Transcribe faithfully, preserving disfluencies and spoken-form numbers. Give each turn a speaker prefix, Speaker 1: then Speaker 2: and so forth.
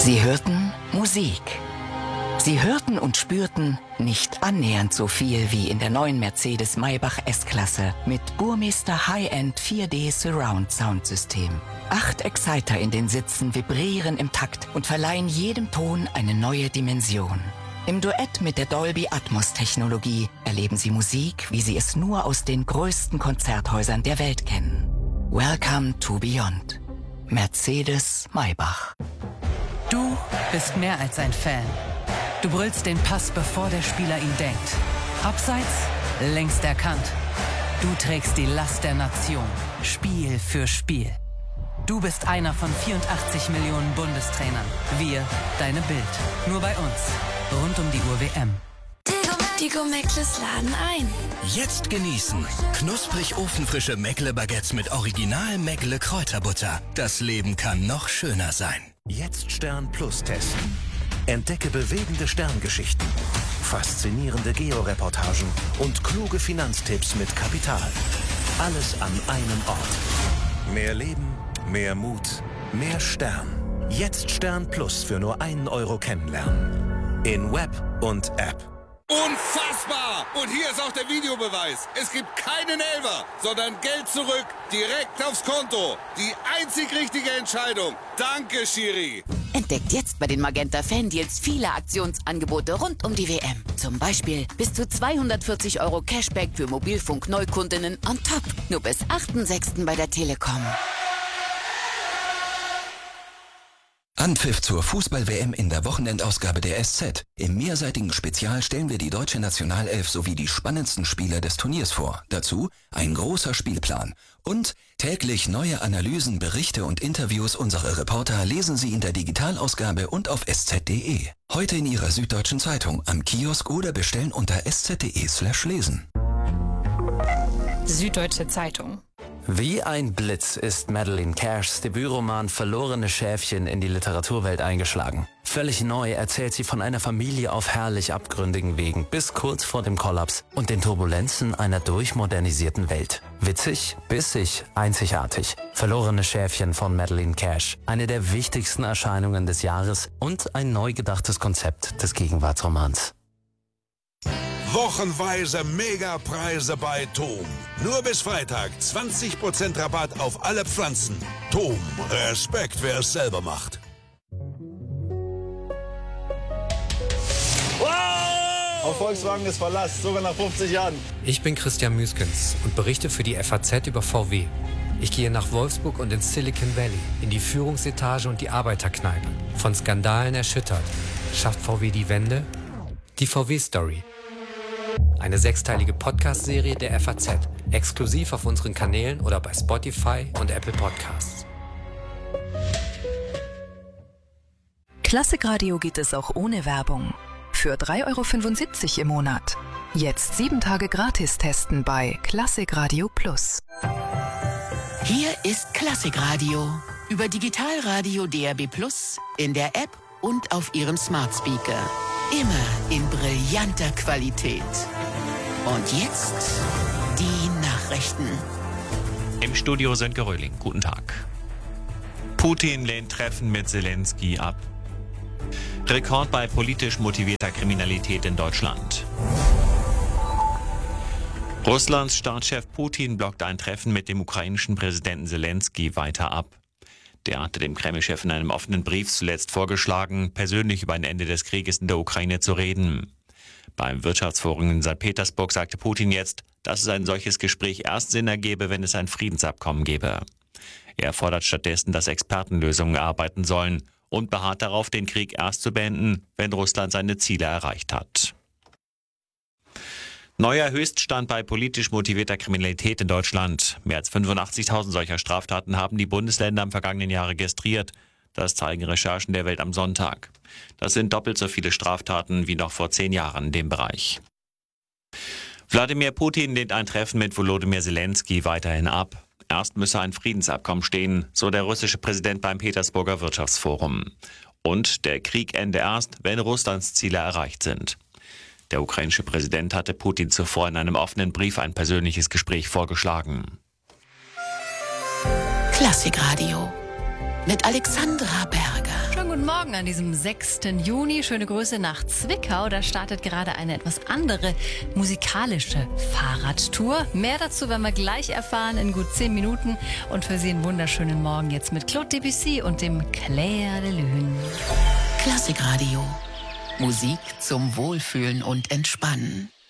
Speaker 1: Sie hörten Musik. Sie hörten und spürten nicht annähernd so viel wie in der neuen Mercedes Maybach S-Klasse mit Burmester High-End vier D Surround Soundsystem. Acht Exciter in den Sitzen vibrieren im Takt und verleihen jedem Ton eine neue Dimension. Im Duett mit der Dolby Atmos Technologie erleben Sie Musik, wie Sie es nur aus den größten Konzerthäusern der Welt kennen. Welcome to Beyond. Mercedes Maybach.
Speaker 2: Du bist mehr als ein Fan. Du brüllst den Pass, bevor der Spieler ihn denkt. Abseits, längst erkannt. Du trägst die Last der Nation, Spiel für Spiel. Du bist einer von vierundachtzig Millionen Bundestrainern. Wir, deine Bild. Nur bei uns. Rund um die Uhr W M.
Speaker 3: Die Go-Meckles laden ein.
Speaker 4: Jetzt genießen. Knusprig ofenfrische Meckle-Baguettes mit original Meckle Kräuterbutter. Das Leben kann noch schöner sein.
Speaker 5: Jetzt Stern Plus testen. Entdecke bewegende Sterngeschichten, faszinierende Georeportagen und kluge Finanztipps mit Kapital. Alles an einem Ort. Mehr Leben, mehr Mut, mehr Stern. Jetzt Stern Plus für nur einen Euro kennenlernen. In Web und App.
Speaker 6: Unfassbar! Und hier ist auch der Videobeweis. Es gibt keinen Elfer, sondern Geld zurück, direkt aufs Konto. Die einzig richtige Entscheidung. Danke, Schiri.
Speaker 7: Entdeckt jetzt bei den Magenta Fan-Deals viele Aktionsangebote rund um die W M. Zum Beispiel bis zu zweihundertvierzig Euro Cashback für Mobilfunk-Neukundinnen on top. Nur bis achten sechsten bei der Telekom.
Speaker 4: Anpfiff zur Fußball-W M in der Wochenendausgabe der S Z. Im mehrseitigen Spezial stellen wir die deutsche Nationalelf sowie die spannendsten Spieler des Turniers vor. Dazu ein großer Spielplan. Und täglich neue Analysen, Berichte und Interviews unserer Reporter lesen Sie in der Digitalausgabe und auf sz punkt de. Heute in Ihrer Süddeutschen Zeitung, am Kiosk oder bestellen unter sz punkt de slash lesen.
Speaker 8: Süddeutsche Zeitung.
Speaker 9: Wie ein Blitz ist Madeleine Cashs Debütroman Verlorene Schäfchen in die Literaturwelt eingeschlagen. Völlig neu erzählt sie von einer Familie auf herrlich abgründigen Wegen bis kurz vor dem Kollaps und den Turbulenzen einer durchmodernisierten Welt. Witzig, bissig, einzigartig. Verlorene Schäfchen von Madeleine Cash. Eine der wichtigsten Erscheinungen des Jahres und ein neu gedachtes Konzept des Gegenwartsromans.
Speaker 10: Wochenweise Megapreise bei Tom. Nur bis Freitag zwanzig Prozent Rabatt auf alle Pflanzen. Tom, Respekt, wer es selber macht.
Speaker 11: Auf Volkswagen ist Verlass, sogar nach fünfzig Jahren.
Speaker 12: Ich bin Christian Müskens und berichte für die F A Z über V W. Ich gehe nach Wolfsburg und ins Silicon Valley, in die Führungsetage und die Arbeiterkneipe. Von Skandalen erschüttert. Schafft V W die Wende? Die V W-Story. Eine sechsteilige Podcast-Serie der F A Z. Exklusiv auf unseren Kanälen oder bei Spotify und Apple Podcasts.
Speaker 13: Klassikradio geht es auch ohne Werbung. Für drei Euro fünfundsiebzig im Monat. Jetzt sieben Tage gratis testen bei Klassikradio Plus.
Speaker 1: Hier ist Klassikradio. Über Digitalradio D A B Plus, in der App und auf Ihrem Smart Speaker. Immer in brillanter Qualität. Und jetzt die Nachrichten.
Speaker 14: Im Studio Sönke Röhling. Guten Tag. Putin lehnt Treffen mit Zelensky ab. Rekord bei politisch motivierter Kriminalität in Deutschland. Russlands Staatschef Putin blockt ein Treffen mit dem ukrainischen Präsidenten Zelensky weiter ab. Der hatte dem Kreml-Chef in einem offenen Brief zuletzt vorgeschlagen, persönlich über ein Ende des Krieges in der Ukraine zu reden. Beim Wirtschaftsforum in Sankt Petersburg sagte Putin jetzt, dass es ein solches Gespräch erst Sinn ergebe, wenn es ein Friedensabkommen gäbe. Er fordert stattdessen, dass Experten Lösungen erarbeiten sollen und beharrt darauf, den Krieg erst zu beenden, wenn Russland seine Ziele erreicht hat. Neuer Höchststand bei politisch motivierter Kriminalität in Deutschland. Mehr als fünfundachtzigtausend solcher Straftaten haben die Bundesländer im vergangenen Jahr registriert. Das zeigen Recherchen der Welt am Sonntag. Das sind doppelt so viele Straftaten wie noch vor zehn Jahren in dem Bereich. Wladimir Putin lehnt ein Treffen mit Volodymyr Zelensky weiterhin ab. Erst müsse ein Friedensabkommen stehen, so der russische Präsident beim Petersburger Wirtschaftsforum. Und der Krieg ende erst, wenn Russlands Ziele erreicht sind. Der ukrainische Präsident hatte Putin zuvor in einem offenen Brief ein persönliches Gespräch vorgeschlagen.
Speaker 1: Klassikradio mit Alexandra Berger.
Speaker 8: Schönen guten Morgen an diesem sechsten Juni. Schöne Grüße nach Zwickau. Da startet gerade eine etwas andere musikalische Fahrradtour. Mehr dazu werden wir gleich erfahren in gut zehn Minuten. Und für Sie einen wunderschönen Morgen jetzt mit Claude Debussy und dem Clair de Lune.
Speaker 7: Klassikradio. Musik zum Wohlfühlen und Entspannen.